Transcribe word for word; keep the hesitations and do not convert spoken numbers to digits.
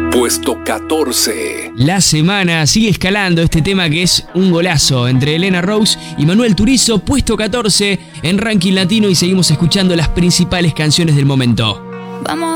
Puesto catorce. La semana sigue escalando este tema que es un golazo entre Elena Rose y Manuel Turizo, puesto catorce en ranking latino, y seguimos escuchando las principales canciones del momento. Vamos